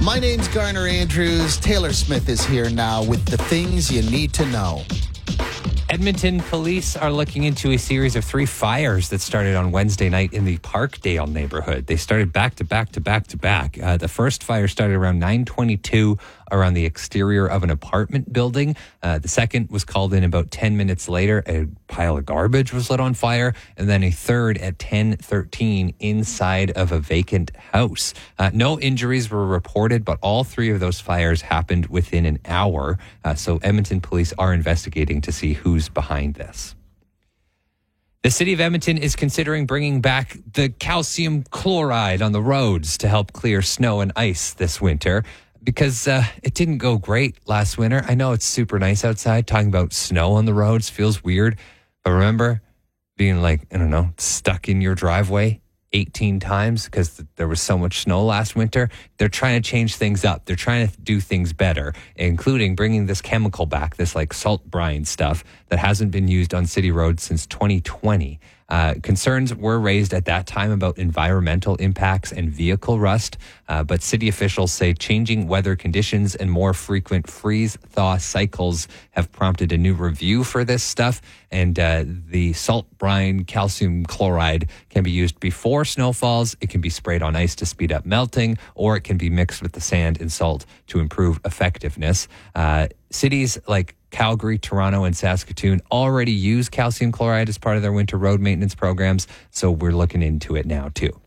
My name's Garner Andrews. Taylor Smith is here now with the things you need to know. Edmonton police are looking into a series of 3 fires that started on Wednesday night in the Parkdale neighborhood. They started back to back to back to back. The first fire started around 9:22 around the exterior of an apartment building. The second was called in about 10 minutes later. A pile of garbage was lit on fire. And then a third at 10:13 inside of a vacant house. No injuries were reported, but all 3 of those fires happened within an hour. So Edmonton police are investigating to see who's behind this. The city of Edmonton is considering bringing back the calcium chloride on the roads to help clear snow and ice this winter because it didn't go great last winter. I know it's super nice outside. Talking about snow on the roads feels weird. But remember being stuck in your driveway 18 times because there was so much snow last winter? They're trying to change things up. They're trying to do things better, including bringing this chemical back, this salt brine stuff that hasn't been used on city roads since 2020. Concerns were raised at that time about environmental impacts and vehicle rust, but city officials say changing weather conditions and more frequent freeze-thaw cycles have prompted a new review for this stuff, and the salt brine calcium chloride can be used before snowfalls. It can be sprayed on ice to speed up melting, or it can be mixed with the sand and salt to improve effectiveness. Cities like Calgary, Toronto, and Saskatoon already use calcium chloride as part of their winter road maintenance programs, so we're looking into it now too.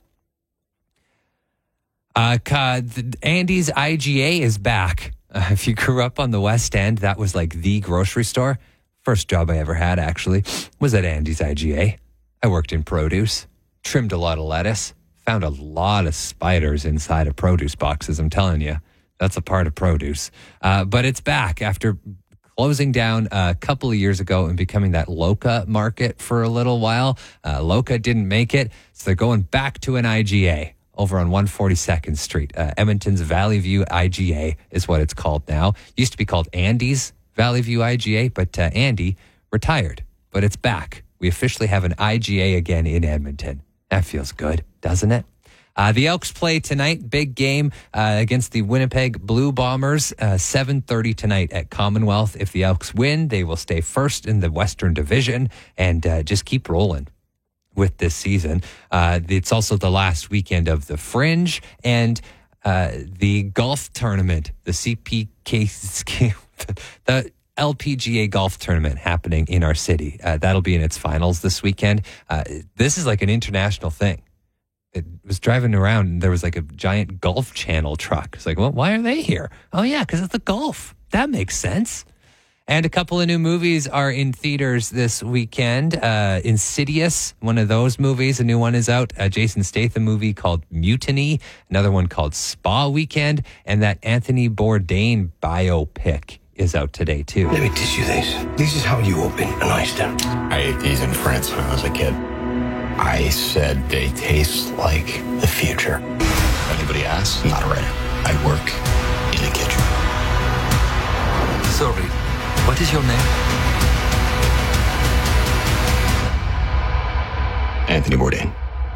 Andy's IGA is back. If you grew up on the West End, that was the grocery store. First job I ever had, actually, was at Andy's IGA. I worked in produce, trimmed a lot of lettuce, found a lot of spiders inside of produce boxes, I'm telling you. That's a part of produce. But it's back after closing down a couple of years ago and becoming that Loca market for a little while. Loca didn't make it, so they're going back to an IGA over on 142nd Street. Edmonton's Valley View IGA is what it's called now. Used to be called Andy's Valley View IGA, but Andy retired. But it's back. We officially have an IGA again in Edmonton. That feels good, doesn't it? The Elks play tonight, big game against the Winnipeg Blue Bombers, 7:30 tonight at Commonwealth. If the Elks win, they will stay first in the Western Division and just keep rolling with this season. It's also the last weekend of the Fringe and the golf tournament, the CPK, the LPGA golf tournament happening in our city. That'll be in its finals this weekend. This is like an international thing. It was driving around and there was a giant Golf Channel truck. It's well, why are they here? Oh, yeah, because it's the golf. That makes sense. And a couple of new movies are in theaters this weekend. Insidious, one of those movies, a new one is out. A Jason Statham movie called Mutiny, another one called Spa Weekend, and that Anthony Bourdain biopic is out today, too. Let me teach you this. This is how you open an oyster. I ate these in France when I was a kid. I said they taste like the future. Anybody asks? Not right. I work in the kitchen. Sorry, what is your name? Anthony Bourdain.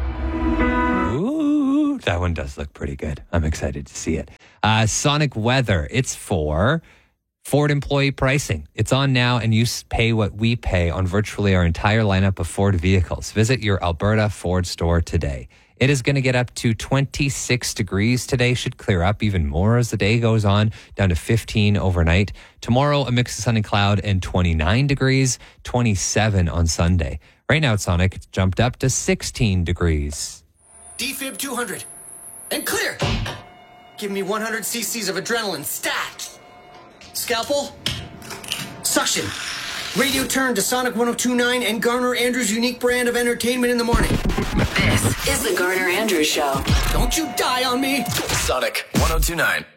Ooh, that one does look pretty good. I'm excited to see it. Sonic Weather. It's for Ford employee pricing. It's on now, and you pay what we pay on virtually our entire lineup of Ford vehicles. Visit your Alberta Ford store today. It is going to get up to 26 degrees today. Should clear up even more as the day goes on, down to 15 overnight. Tomorrow, a mix of sun and cloud and 29 degrees, 27 on Sunday. Right now at Sonic, it's jumped up to 16 degrees. Defib 200. And clear. Give me 100 cc's of adrenaline. Stat. Scalpel. Suction. Radio turn to Sonic 102.9 and Garner Andrews' unique brand of entertainment in the morning. This is the Garner Andrews Show. Don't you die on me. Sonic 102.9.